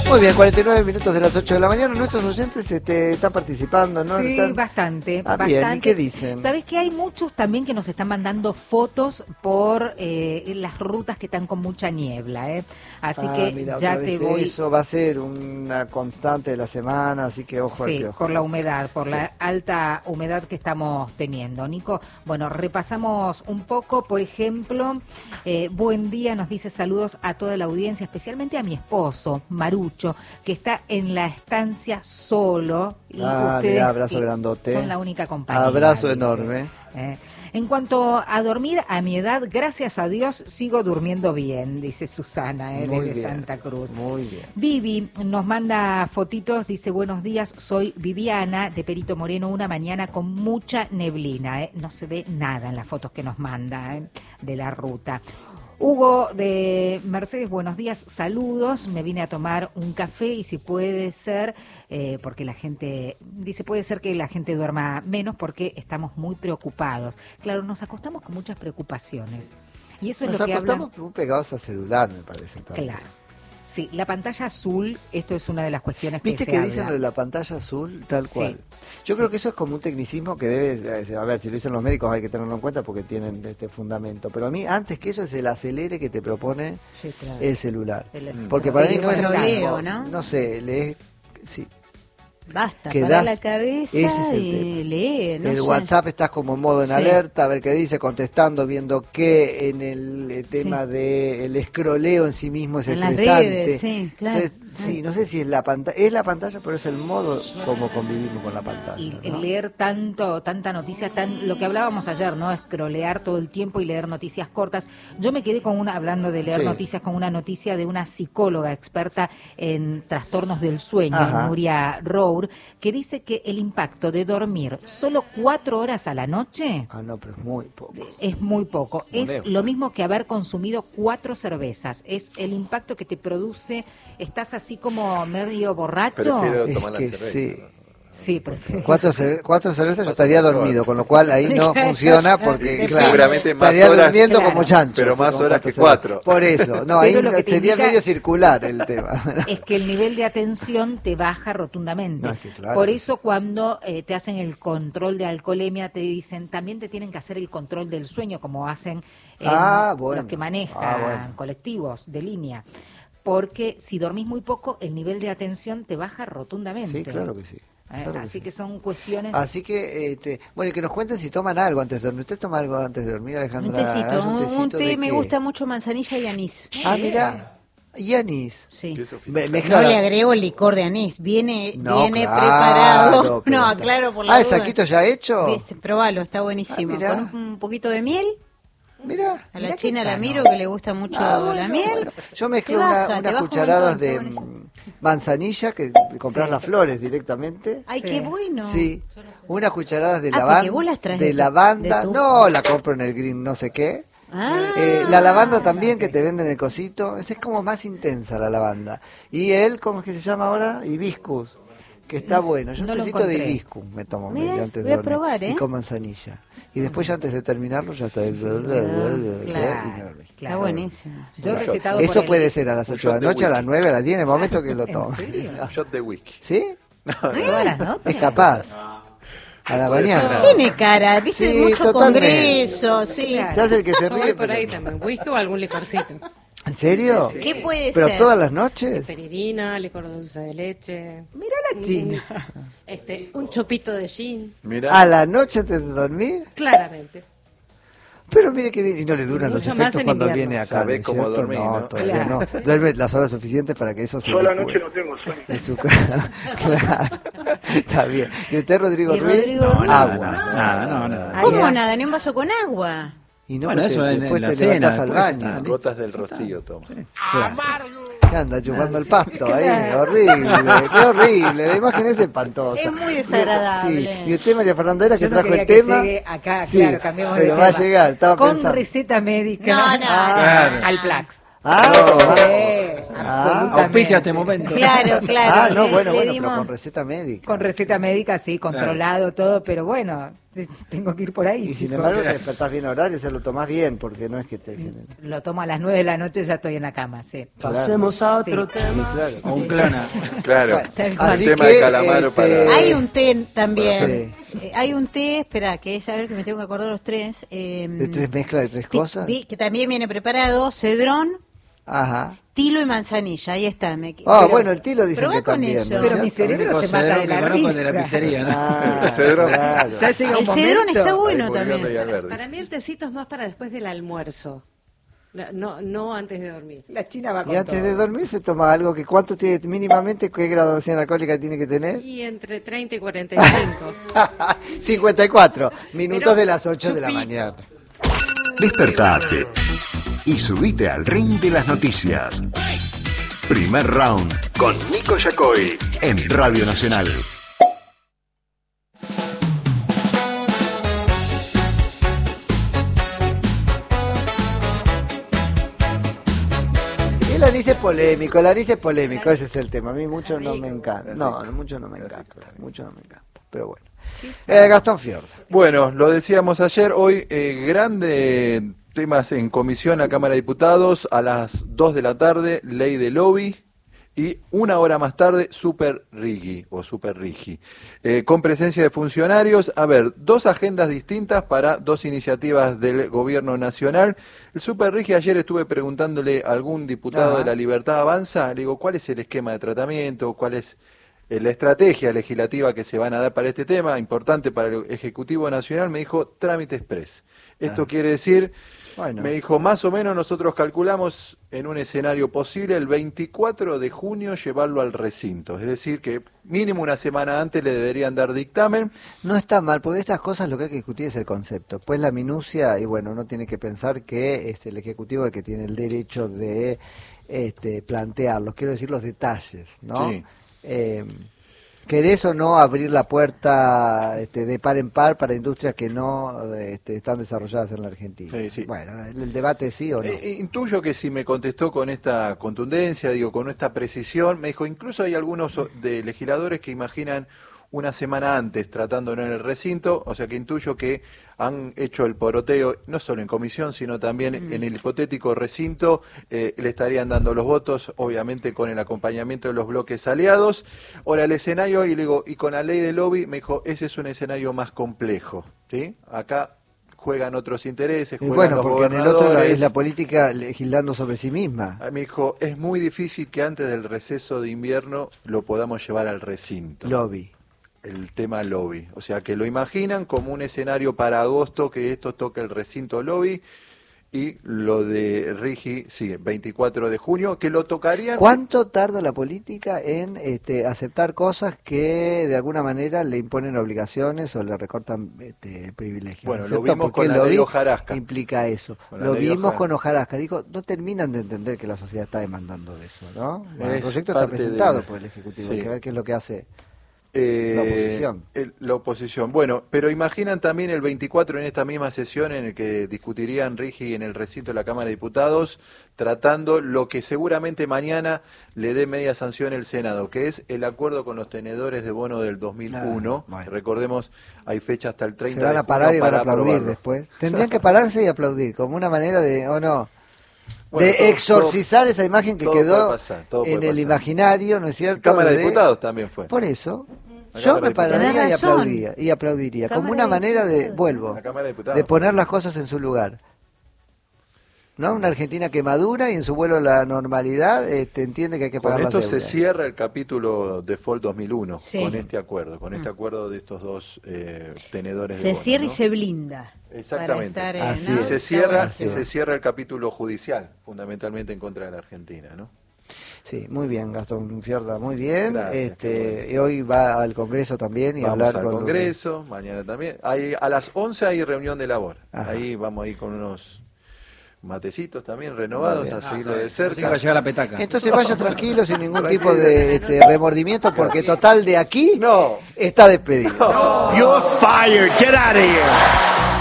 Muy bien, 49 minutos de las 8 de la mañana. Nuestros oyentes están participando, ¿no? Sí, están... bastante. Bien, ¿y qué dicen? ¿Sabés que hay muchos también que nos están mandando fotos por las rutas que están con mucha niebla, ¿eh? Así que mira, ya te voy... Eso va a ser una constante de la semana, así que ojo al piojo. Por la humedad, por la alta humedad que estamos teniendo. Nico, bueno, repasamos un poco, por ejemplo, buen día, nos dice saludos a toda la audiencia, especialmente a mi esposo, Marucho, que está en la estancia solo y ustedes mira, abrazo grandote. Son la única compañía. Abrazo dice. Enorme. En cuanto a dormir, a mi edad, gracias a Dios, sigo durmiendo bien, dice Susana, de Santa Cruz. Muy bien. Vivi nos manda fotitos, dice, buenos días, soy Viviana, de Perito Moreno, una mañana con mucha neblina, no se ve nada en las fotos que nos manda de la ruta. Hugo de Mercedes, buenos días, saludos, me vine a tomar un café y si puede ser, porque la gente, dice, puede ser que la gente duerma menos porque estamos muy preocupados. Claro, nos acostamos con muchas preocupaciones y eso es lo que habla... Nos acostamos muy pegados al celular, me parece. También. Claro. Sí, la pantalla azul, esto es una de las cuestiones que se ¿Viste que habla? dicen lo de la pantalla azul? Tal cual. Sí. Yo creo que eso es como un tecnicismo que debe, a ver, si lo dicen los médicos hay que tenerlo en cuenta porque tienen este fundamento. Pero a mí, antes que eso, es el acelere que te propone el celular. Porque para mí no es leo, ¿no? No sé, lees... Sí. Basta, para la cabeza y lee. No el WhatsApp estás como en modo en alerta, a ver qué dice, contestando, viendo qué en el tema del escroleo en sí mismo es estresante. Las redes, sí, claro. Entonces, no sé si es la pantalla, pero es el modo como convivimos con la pantalla. Y ¿no? leer tanta noticia, lo que hablábamos ayer, ¿no? Escrolear todo el tiempo y leer noticias cortas. Yo me quedé hablando de leer noticias, con una noticia de una psicóloga experta en trastornos del sueño, Nuria Rowe, que dice que el impacto de dormir solo 4 horas a la noche... no, pero es muy poco. Es muy poco. Es lo mismo que haber consumido 4 cervezas. Es el impacto que te produce. Estás así como medio borracho. Prefiero tomar la cerveza. Sí. Sí, prefiero. 4 cervezas yo estaría dormido, con lo cual ahí no funciona porque claro, seguramente más estaría horas, durmiendo como chancho. Pero más horas que 4. Por eso, no, ahí sería medio circular el tema. Es que el nivel de atención te baja rotundamente. No, es que claro. Por eso cuando te hacen el control de alcoholemia te dicen, también te tienen que hacer el control del sueño, como hacen los que manejan colectivos de línea. Porque si dormís muy poco, el nivel de atención te baja rotundamente. Sí, claro que sí. Claro así que son cuestiones... Así que, bueno, y que nos cuenten si toman algo antes de dormir. ¿Usted toma algo antes de dormir, Alejandra? Un té, me gusta mucho manzanilla y anís. Mira, y anís. Sí. No le agrego el licor de anís, viene preparado. No, claro, por la duda. ¿El saquito ya hecho? Probalo, está buenísimo. Con un poquito de miel. Mira, a la China la miro, que le gusta mucho la miel. Bueno. Yo mezclo unas cucharadas de manzanilla, que compras las flores directamente. Ay, qué bueno. Sí, unas cucharadas de lavanda. No, la compro en el Green no sé qué. La lavanda también, que te venden el cosito. Es como más intensa la lavanda. Y ¿cómo es que se llama ahora? Hibiscus, que está bueno. Yo un tecito de hibiscus me tomo medio antes de dormir. Probar, y con manzanilla. Y después ya antes de terminarlo ya está Está buenísimo. Yo recetado eso puede ser a las 8 de la noche, a las 9, a las 10, en el momento que lo tomo. Un shot de whisky. ¿Sí? Todas las noches. Es capaz. A la mañana. Tiene cara, viste, mucho congreso, sí. Ya es el que se ríe. Por ahí también, whisky o algún licorcito. ¿En serio? ¿Qué puede ¿Pero ser? todas las noches? Peridina, licor dulce de leche. Mira la China. Un chopito de gin. Mirá. ¿A la noche antes de dormir? Claramente. Pero mire que bien, y no le duran los Mucho efectos más en cuando invierno. viene acá. Sabe cómo dormir, ¿no? Todavía no. Duerme las horas suficientes para que eso se... Yo a la noche no tengo sueño. Claro. Está bien. ¿Y usted, Rodrigo Ruiz? Agua. Nada. ¿Cómo nada? Ni un vaso con agua. Y no, Bueno, eso después en la te cena, levantás al después baño. Gotas del rocío toma. ¿Qué anda chupando el pasto ahí? Horrible, qué horrible. La imagen es espantosa. Es muy desagradable. Sí. Y usted, María Fernanda, era que Yo no trajo quería el que tema. llegue acá, Sí, claro, cambiemos de pero tema. va a llegar, estaba con pensando. receta médica No. al Plax. Absolutamente. Auspicia este momento. Claro, claro. No, le bueno, pero dimos- con receta médica. Con receta médica, sí, controlado todo, pero bueno, tengo que ir por ahí. Y sin chicos. embargo te despertás bien a horario, se lo tomás bien, porque no es que te... Lo tomo a las 9 de la noche, ya estoy en la cama, sí. Pasemos a otro Sí. tema. Claro. O un clona. Claro. Tal cual. El tema de Calamaro para... Hay un té también. Sí. Hay un té, espera, que es, a ver que me tengo que acordar los tres. De tres mezclas de tres cosas. Que también viene preparado, cedrón, Ajá. tilo y manzanilla. Ahí está. Bueno, el tilo dicen probá que con también. eso. ¿no es Pero mi cierto? cerebro se mata de la conozco de la risa. pizzería, ¿no? Ah, Cedrón. claro. Ya llega un El cedrón momento. está bueno Ahí muriendo también. y al verde. Para mí el tecito es más para después del almuerzo. No antes de dormir. La China va con Y antes todo. de dormir se toma algo que ¿cuánto tiene mínimamente? ¿Qué graduación alcohólica tiene que tener? Y entre 30 y 45. 54 minutos Pero de las 8 de la chupito. mañana. Despertate y subite al ring de las noticias. Primer round con Nico Yacoy en Radio Nacional. El anís es polémico, ese es el tema. A mí mucho no me encanta. No, mucho no me encanta. Mucho no me encanta. Pero bueno. Gastón Fiorda. Bueno, lo decíamos ayer, hoy grande temas en comisión a Cámara de Diputados, a las 2 de la tarde, ley de lobby, y una hora más tarde, Super Rigi, con presencia de funcionarios. A ver, dos agendas distintas para dos iniciativas del gobierno nacional. El Super Rigi, ayer estuve preguntándole a algún diputado de La Libertad Avanza, le digo, ¿cuál es el esquema de tratamiento? ¿Cuál es la estrategia legislativa que se van a dar para este tema, importante para el Ejecutivo Nacional? Me dijo, trámite express. Esto quiere decir, me dijo, más o menos nosotros calculamos en un escenario posible el 24 de junio llevarlo al recinto. Es decir, que mínimo una semana antes le deberían dar dictamen. No está mal, porque estas cosas lo que hay que discutir es el concepto. Pues la minucia, y bueno, uno tiene que pensar que es el Ejecutivo el que tiene el derecho de plantearlos, quiero decir los detalles, ¿no? Sí. ¿Querés o no abrir la puerta de par en par para industrias que no están desarrolladas en la Argentina? Sí, sí. Bueno, el debate es sí o no. Intuyo que si me contestó con esta contundencia, con esta precisión, me dijo, incluso hay algunos de legisladores que imaginan una semana antes tratándolo en el recinto, o sea que intuyo que han hecho el poroteo, no solo en comisión, sino también en el hipotético recinto, le estarían dando los votos, obviamente con el acompañamiento de los bloques aliados. Ahora el escenario, y le digo, y con la ley de lobby, me dijo, ese es un escenario más complejo, ¿sí? Acá juegan otros intereses, juegan bueno, los porque en el gobernadores. otro es la política legislando sobre sí misma. Me dijo, es muy difícil que antes del receso de invierno lo podamos llevar al recinto. Lobby. El tema lobby, o sea que lo imaginan como un escenario para agosto que esto toque el recinto lobby, y lo de Rigi, sí, 24 de junio, que lo tocarían. ¿Cuánto tarda la política en aceptar cosas que de alguna manera le imponen obligaciones o le recortan privilegios? Bueno, ¿no es lo cierto? vimos Porque con el la ley lobby Hojarasca. implica eso. Con la Lo ley vimos Hojarasca. con Hojarasca. Digo, no terminan de entender que la sociedad está demandando de eso, ¿no? Bueno, el Es proyecto está parte presentado de- por el Ejecutivo. sí. Hay que ver qué es lo que hace la oposición. La oposición. Bueno, pero imaginan también el 24 en esta misma sesión en el que discutirían Rigi en el recinto de la Cámara de Diputados, tratando lo que seguramente mañana le dé media sanción el Senado, que es el acuerdo con los tenedores de bono del 2001. Bueno. Recordemos, hay fecha hasta el 30 Se van de a parar junio y van a para aplaudir aprobarlo. después. Tendrían que pararse y aplaudir, como una manera de, ¿o no? Bueno, de todo- exorcizar esa imagen que todo quedó puede pasar, todo en puede el pasar. imaginario, ¿no es cierto? Cámara de de- Diputados también fue. Por eso, La yo Cámara me de Diputados. pararía Tenés razón. y aplaudiría, como Cámara una de manera de, Diputados. vuelvo, La Cámara de Diputados. de poner las cosas en su lugar. ¿No? Una Argentina que madura y en su vuelo a la normalidad entiende que hay que Con pagar esto las se deudas. cierra el capítulo Default 2001, Sí. con este acuerdo de estos dos tenedores de Se bono, cierra y ¿no? se blinda. Exactamente. Para estar, Así ¿no? es. Se Está cierra, buenísimo. se cierra el capítulo judicial, fundamentalmente en contra de la Argentina, ¿no? Sí, muy bien, Gastón Fiorda, muy bien. Gracias, qué bueno. Y hoy va al Congreso también y Vamos hablar al con los- Congreso, mañana también. A las 11 hay reunión de labor. Ajá. Ahí vamos a ir con unos matecitos también renovados, Muy a bien. seguirlo de Así que va cerca. a llegar la petaca. Entonces vaya tranquilo, sin ningún Tranquilo. tipo de remordimiento, porque total de aquí No. está despedido. You're fired. Get out of here.